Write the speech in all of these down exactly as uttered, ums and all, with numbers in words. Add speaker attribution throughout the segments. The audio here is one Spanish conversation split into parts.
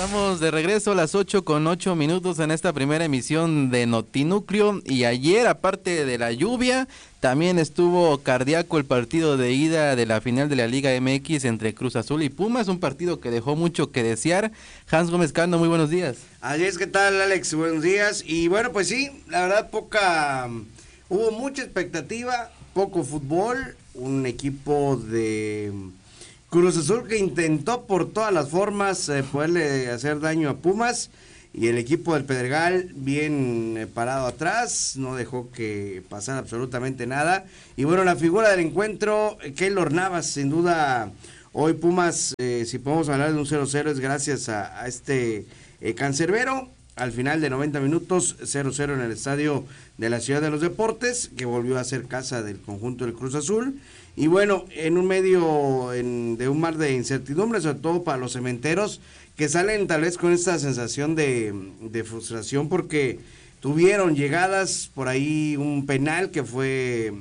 Speaker 1: Estamos de regreso a las ocho con ocho minutos en esta primera emisión de Notinúcleo. Y ayer, aparte de la lluvia, también estuvo cardíaco el partido de ida de la final de la Liga M X entre Cruz Azul y Pumas, un partido que dejó mucho que desear. Hans Gómez Cando, muy buenos días.
Speaker 2: Así es, ¿qué tal, Alex? Buenos días. Y bueno, pues sí, la verdad, poca, hubo mucha expectativa, poco fútbol, un equipo de Cruz Azul que intentó por todas las formas eh, poderle hacer daño a Pumas, y el equipo del Pedregal bien eh, parado atrás, no dejó que pasara absolutamente nada. Y bueno, la figura del encuentro, eh, Keylor Navas, sin duda, hoy Pumas, eh, si podemos hablar de un cero cero, es gracias a, a este eh, cancerbero. Al final de noventa minutos, cero cero en el estadio de la Ciudad de los Deportes, que volvió a ser casa del conjunto del Cruz Azul. Y bueno, en un medio en, de un mar de incertidumbre, sobre todo para los cementeros, que salen tal vez con esta sensación de, de frustración, porque tuvieron llegadas, por ahí un penal que fue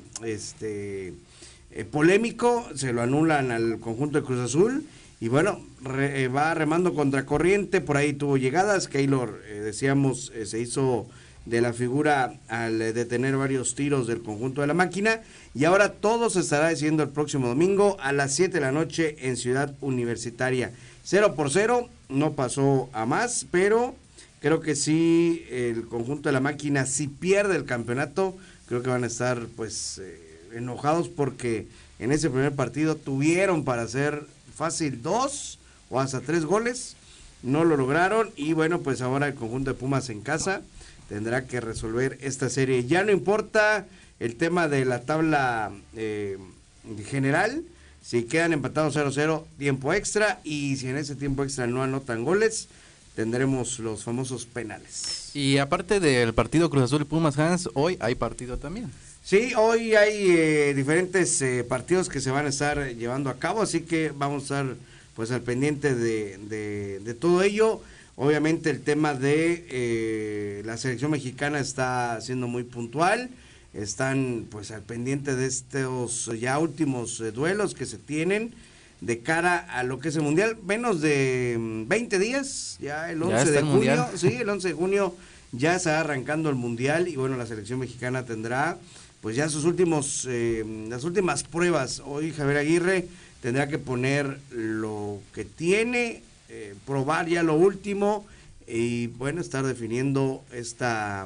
Speaker 2: este eh, polémico, se lo anulan al conjunto de Cruz Azul, y bueno, re, eh, va remando contra corriente, por ahí tuvo llegadas. Keylor, eh, decíamos, eh, se hizo de la figura al eh, detener varios tiros del conjunto de la máquina, y ahora todo se estará diciendo el próximo domingo a las siete de la noche en Ciudad Universitaria. Cero por cero, no pasó a más, pero creo que sí, el conjunto de la máquina, si pierde el campeonato, creo que van a estar pues eh, enojados, porque en ese primer partido tuvieron para hacer fácil dos o hasta tres goles, no lo lograron, y bueno, pues ahora el conjunto de Pumas en casa tendrá que resolver esta serie. Ya no importa el tema de la tabla eh, general, si quedan empatados cero cero, tiempo extra, y si en ese tiempo extra no anotan goles, tendremos los famosos penales.
Speaker 1: Y aparte del partido Cruz Azul y Pumas, Hans, hoy hay partido también.
Speaker 2: Sí, hoy hay eh, diferentes eh, partidos que se van a estar llevando a cabo, así que vamos a estar pues al pendiente de, de, de todo ello. Obviamente el tema de eh, la selección mexicana está siendo muy puntual, están pues al pendiente de estos ya últimos eh, duelos que se tienen de cara a lo que es el Mundial. Menos de veinte días, ya el once de junio, sí, el once de junio ya se va arrancando el Mundial, y bueno, la selección mexicana tendrá pues ya sus últimos, eh, las últimas pruebas. Hoy Javier Aguirre tendrá que poner lo que tiene, eh, probar ya lo último, y bueno, estar definiendo esta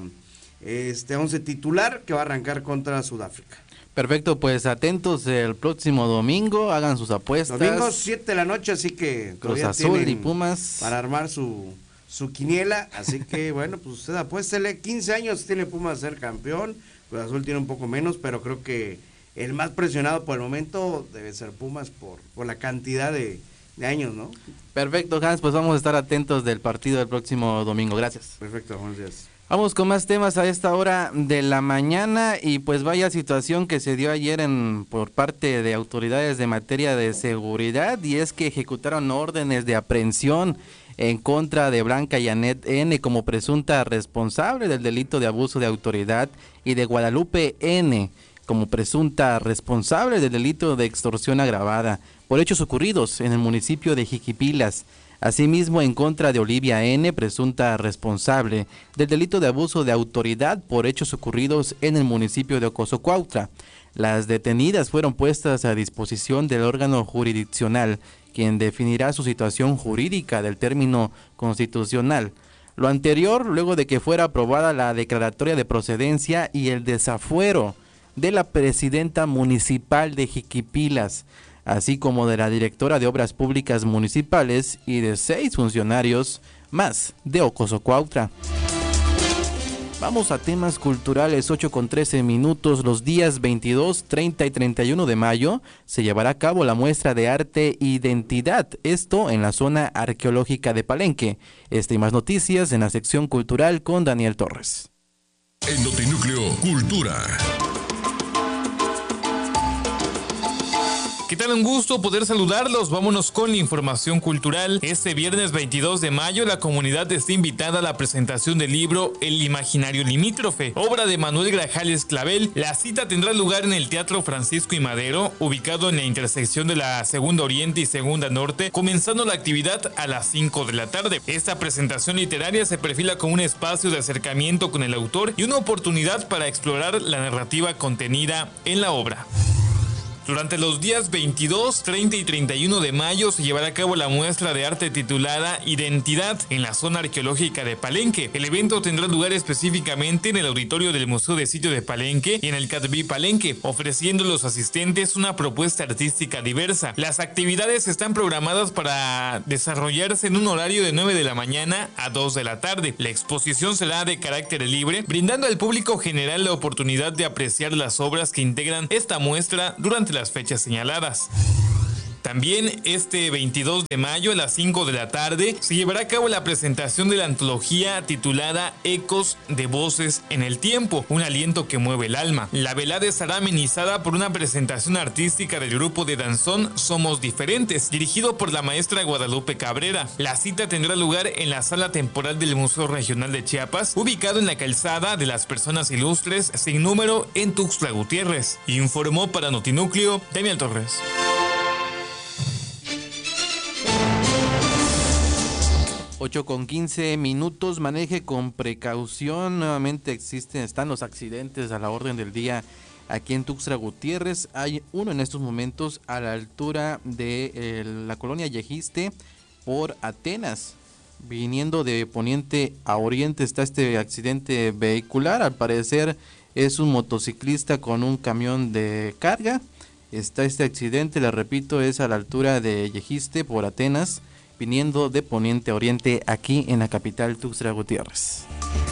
Speaker 2: este once titular que va a arrancar contra Sudáfrica.
Speaker 1: Perfecto, pues atentos el próximo domingo, hagan sus apuestas.
Speaker 2: Domingo siete de la noche, así que
Speaker 1: Cruz Azul y Pumas
Speaker 2: para armar su, su quiniela, así que bueno, pues usted apuéstele. quince años tiene Pumas a ser campeón, Cruz Azul tiene un poco menos, pero creo que el más presionado por el momento debe ser Pumas por, por la cantidad de, de años, ¿no?
Speaker 1: Perfecto, Hans, pues vamos a estar atentos del partido del próximo domingo. Gracias.
Speaker 2: Perfecto, buenos días.
Speaker 1: Vamos con más temas a esta hora de la mañana, y pues vaya situación que se dio ayer en por parte de autoridades de materia de seguridad, y es que ejecutaron órdenes de aprehensión en contra de Blanca Janet N. como presunta responsable del delito de abuso de autoridad, y de Guadalupe N. como presunta responsable del delito de extorsión agravada por hechos ocurridos en el municipio de Jiquipilas. Asimismo, en contra de Olivia N., presunta responsable del delito de abuso de autoridad por hechos ocurridos en el municipio de Ocosocuautla. Las detenidas fueron puestas a disposición del órgano jurisdiccional, quien definirá su situación jurídica del término constitucional. Lo anterior, luego de que fuera aprobada la declaratoria de procedencia y el desafuero de la presidenta municipal de Jiquipilas, así como de la directora de Obras Públicas Municipales y de seis funcionarios más de Ocosocuautla. Vamos a temas culturales, ocho con trece minutos. Los días veintidós, treinta y treinta y uno de mayo se llevará a cabo la muestra de arte Identidad, esto en la zona arqueológica de Palenque. Esta y más noticias en la sección cultural con Daniel Torres.
Speaker 3: En Notinúcleo, Cultura. ¿Qué tal? Un gusto poder saludarlos. Vámonos con la información cultural. Este viernes veintidós de mayo, la comunidad está invitada a la presentación del libro El Imaginario Limítrofe, obra de Manuel Grajales Clavel. La cita tendrá lugar en el Teatro Francisco y Madero, ubicado en la intersección de la Segunda Oriente y Segunda Norte, comenzando la actividad a las cinco de la tarde. Esta presentación literaria se perfila como un espacio de acercamiento con el autor y una oportunidad para explorar la narrativa contenida en la obra. Durante los días veintidós, treinta y treinta y uno de mayo se llevará a cabo la muestra de arte titulada Identidad en la zona arqueológica de Palenque. El evento tendrá lugar específicamente en el auditorio del Museo de Sitio de Palenque y en el Catví Palenque, ofreciendo a los asistentes una propuesta artística diversa. Las actividades están programadas para desarrollarse en un horario de nueve de la mañana a dos de la tarde. La exposición será de carácter libre, brindando al público general la oportunidad de apreciar las obras que integran esta muestra durante las fechas señaladas. También este veintidós de mayo a las cinco de la tarde se llevará a cabo la presentación de la antología titulada Ecos de Voces en el Tiempo, un aliento que mueve el alma. La velada estará amenizada por una presentación artística del grupo de danzón Somos Diferentes, dirigido por la maestra Guadalupe Cabrera. La cita tendrá lugar en la sala temporal del Museo Regional de Chiapas, ubicado en la calzada de las Personas Ilustres sin número en Tuxtla Gutiérrez. Informó para Notinúcleo Daniel Torres.
Speaker 1: ocho con quince minutos, maneje con precaución. Nuevamente existen, están los accidentes a la orden del día aquí en Tuxtla Gutiérrez. Hay uno en estos momentos a la altura de eh, la colonia Yejiste por Atenas. Viniendo de poniente a oriente está este accidente vehicular. Al parecer es un motociclista con un camión de carga. Está este accidente, le repito, es a la altura de Yejiste por Atenas, viniendo de poniente a oriente aquí en la capital Tuxtla Gutiérrez.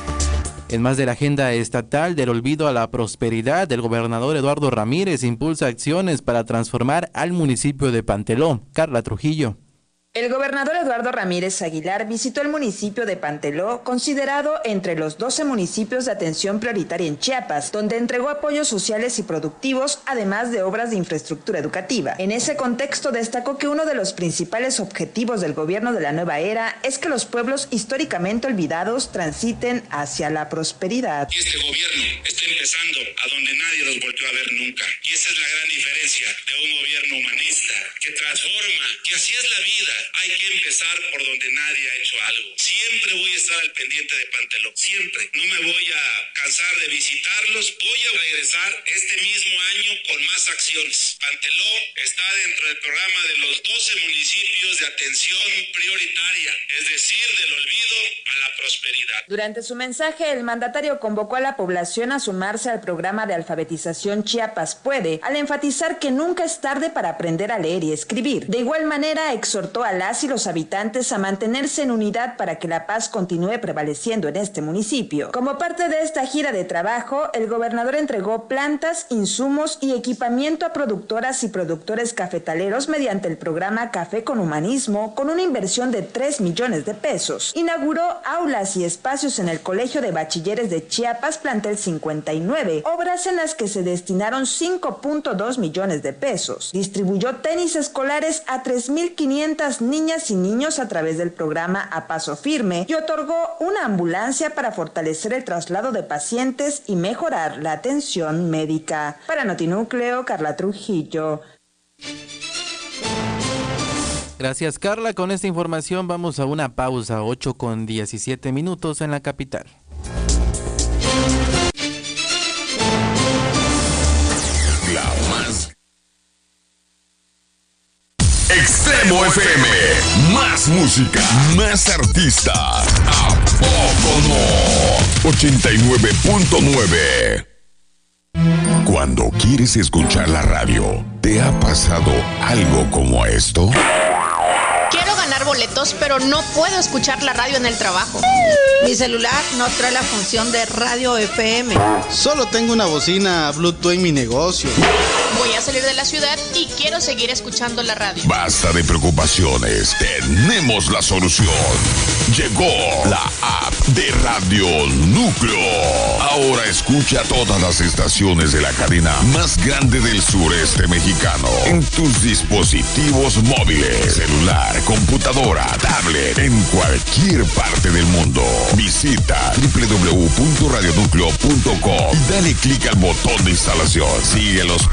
Speaker 1: En más de la agenda estatal del olvido a la prosperidad, el gobernador Eduardo Ramírez impulsa acciones para transformar al municipio de Panteló. Carla Trujillo.
Speaker 4: El gobernador Eduardo Ramírez Aguilar visitó el municipio de Panteló, considerado entre los doce municipios de atención prioritaria en Chiapas, donde entregó apoyos sociales y productivos, además de obras de infraestructura educativa. En ese contexto destacó que uno de los principales objetivos del gobierno de la nueva era es que los pueblos históricamente olvidados transiten hacia la prosperidad.
Speaker 5: Este gobierno está empezando a donde nadie los volteó a ver nunca. Y esa es la gran diferencia de un gobierno humanista, que transforma, que así es la vida. Hay que empezar por donde nadie ha hecho algo. Siempre voy a estar al pendiente de Panteló, siempre. No me voy a cansar de visitarlos. Voy a regresar este mismo año con más acciones. Panteló está dentro del programa de los doce municipios de atención prioritaria, es decir, del olvido a la prosperidad.
Speaker 4: Durante su mensaje, el mandatario convocó a la población a sumarse al programa de alfabetización Chiapas Puede, al enfatizar que nunca es tarde para aprender a leer y escribir. De igual manera, exhortó a las y los habitantes a mantenerse en unidad para que la paz continúe prevaleciendo en este municipio. Como parte de esta gira de trabajo, el gobernador entregó plantas, insumos y equipamiento a productoras y productores cafetaleros mediante el programa Café con Humanismo, con una inversión de tres millones de pesos. Inauguró aulas y espacios en el Colegio de Bachilleres de Chiapas, plantel cincuenta y nueve, obras en las que se destinaron cinco punto dos millones de pesos. Distribuyó tenis escolares a tres mil quinientas niñas y niños a través del programa A Paso Firme y otorgó una ambulancia para fortalecer el traslado de pacientes y mejorar la atención médica. Para Notinúcleo, Carla Trujillo.
Speaker 1: Gracias, Carla. Con esta información vamos a una pausa, ocho con diecisiete minutos en la capital.
Speaker 6: La más Extremo F M, más música, más artistas. ¿A poco no? ochenta y nueve punto nueve. Cuando quieres escuchar la radio, ¿te ha pasado algo como esto?
Speaker 7: Quiero ganar boletos, pero no puedo escuchar la radio en el trabajo.
Speaker 8: Mi celular no trae la función de radio F M.
Speaker 9: Solo tengo una bocina Bluetooth en mi negocio.
Speaker 7: Voy a salir de la ciudad y quiero seguir escuchando la radio.
Speaker 6: Basta de preocupaciones, tenemos la solución. Llegó la app de Radio Núcleo. Ahora escucha todas las estaciones de la cadena más grande del sureste mexicano en tus dispositivos móviles, celular, computadora, tablet, en cualquier parte del mundo. Visita doble u doble u doble u punto radio núcleo punto com y dale clic al botón de instalación. Sigue los